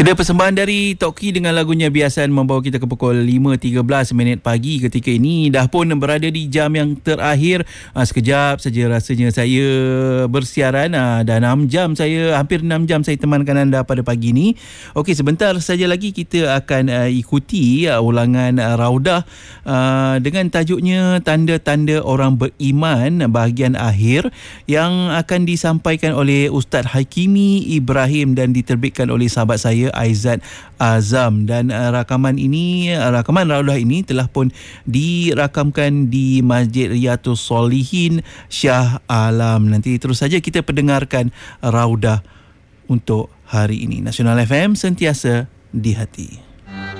Sudah persembahan dari Toki dengan lagunya Biasan membawa kita ke pukul 5.13 pagi ketika ini. Dah pun berada di jam yang terakhir. Sekejap saja rasanya saya bersiaran. Dah 6 jam saya, hampir 6 jam saya temankan anda pada pagi ini. Okey, sebentar saja lagi kita akan ikuti ulangan Raudah dengan tajuknya Tanda-Tanda Orang Beriman bahagian akhir yang akan disampaikan oleh Ustaz Hakimi Ibrahim dan diterbitkan oleh sahabat saya Aizat Azam. Dan rakaman Raudah ini telah pun dirakamkan di Masjid Riyadhus Solihin Shah Alam. Nanti terus saja kita pendengarkan Raudah untuk hari ini. Nasional FM, sentiasa di hati.